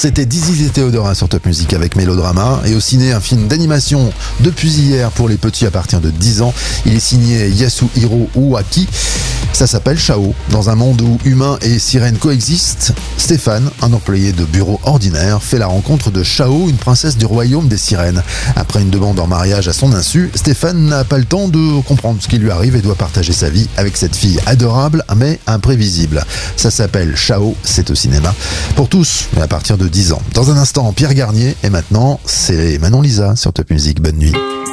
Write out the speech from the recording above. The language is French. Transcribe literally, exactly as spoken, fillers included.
C'était Dizzy et Théodora sur Top Music avec Mélodrama. Et au ciné, un film d'animation depuis hier pour les petits à partir de dix ans. Il est signé Yasuhiro Uwaki. Ça s'appelle Chao. Dans un monde où humains et sirènes coexistent, Stéphane, un employé de bureau ordinaire, fait la rencontre de Chao, une princesse du royaume des sirènes. Après une demande en mariage à son insu, Stéphane n'a pas le temps de comprendre ce qui lui arrive et doit partager sa vie avec cette fille adorable mais imprévisible. Ça s'appelle Chao, c'est au cinéma. Pour tous, mais à partir de dix ans. Dans un instant, Pierre Garnier, et maintenant, c'est Manon Lisa sur Top Music. Bonne nuit.